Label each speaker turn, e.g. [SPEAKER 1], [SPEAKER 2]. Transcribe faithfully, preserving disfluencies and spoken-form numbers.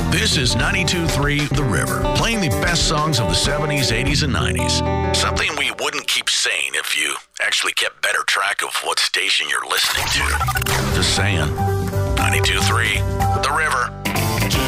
[SPEAKER 1] This is ninety-two point three The River, playing the best songs of the seventies, eighties, and nineties. Something we wouldn't keep saying if you actually kept better track of what station you're listening to. Just saying. ninety-two point three The River.